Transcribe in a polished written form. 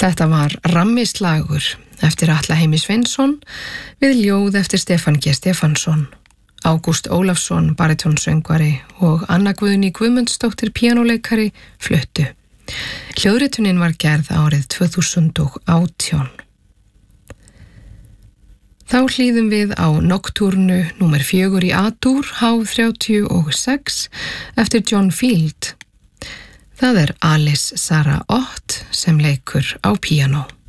Þetta var Rammislagur eftir Atla Heimi Sveinsson við ljóð eftir Stefán G. Stefánsson. Ágúst Ólafsson, baritónsöngvari og Anna Guðný Guðmundsdóttir píanóleikari fluttu. Hljóðritunin var gerð árið 2018. Þá hlýðum við á Nocturnu númer 4 í A-dúr H36 eftir John Field. Það er Alice Sarah Ott sem leikur á píanó.